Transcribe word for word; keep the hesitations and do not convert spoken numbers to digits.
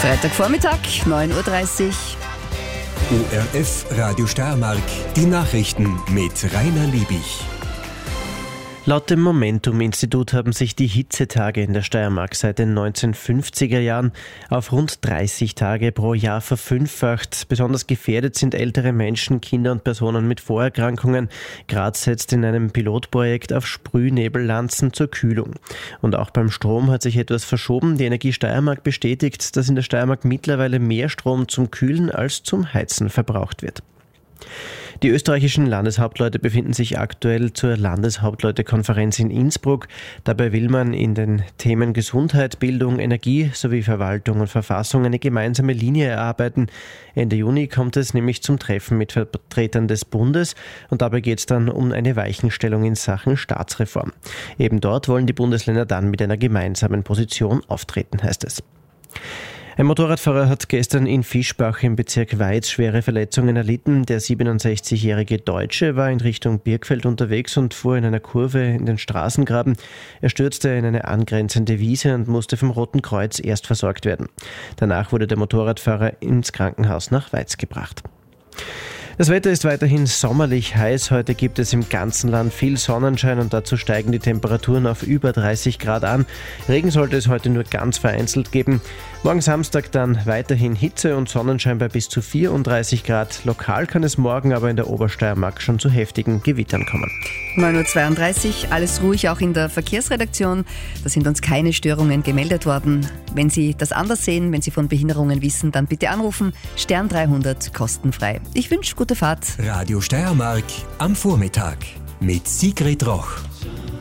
Freitagvormittag, neun Uhr dreißig. O R F Radio Steiermark, die Nachrichten mit Rainer Liebig. Laut dem Momentum-Institut haben sich die Hitzetage in der Steiermark seit den neunzehnhundertfünfziger Jahren auf rund dreißig Tage pro Jahr verfünffacht. Besonders gefährdet sind ältere Menschen, Kinder und Personen mit Vorerkrankungen. Graz setzt in einem Pilotprojekt auf Sprühnebellanzen zur Kühlung. Und auch beim Strom hat sich etwas verschoben. Die Energie Steiermark bestätigt, dass in der Steiermark mittlerweile mehr Strom zum Kühlen als zum Heizen verbraucht wird. Die österreichischen Landeshauptleute befinden sich aktuell zur Landeshauptleutekonferenz in Innsbruck. Dabei will man in den Themen Gesundheit, Bildung, Energie sowie Verwaltung und Verfassung eine gemeinsame Linie erarbeiten. Ende Juni kommt es nämlich zum Treffen mit Vertretern des Bundes und dabei geht es dann um eine Weichenstellung in Sachen Staatsreform. Eben dort wollen die Bundesländer dann mit einer gemeinsamen Position auftreten, heißt es. Ein Motorradfahrer hat gestern in Fischbach im Bezirk Weiz schwere Verletzungen erlitten. Der siebenundsechzigjährige Deutsche war in Richtung Birkfeld unterwegs und fuhr in einer Kurve in den Straßengraben. Er stürzte in eine angrenzende Wiese und musste vom Roten Kreuz erst versorgt werden. Danach wurde der Motorradfahrer ins Krankenhaus nach Weiz gebracht. Das Wetter ist weiterhin sommerlich heiß. Heute gibt es im ganzen Land viel Sonnenschein und dazu steigen die Temperaturen auf über dreißig Grad an. Regen sollte es heute nur ganz vereinzelt geben. Morgen Samstag dann weiterhin Hitze und Sonnenschein bei bis zu vierunddreißig Grad. Lokal kann es morgen aber in der Obersteiermark schon zu heftigen Gewittern kommen. neun Uhr zweiunddreißig, alles ruhig auch in der Verkehrsredaktion. Da sind uns keine Störungen gemeldet worden. Wenn Sie das anders sehen, wenn Sie von Behinderungen wissen, dann bitte anrufen. Stern dreihundert kostenfrei. Ich wünsche gute Fahrt. Radio Steiermark am Vormittag mit Sigrid Roch.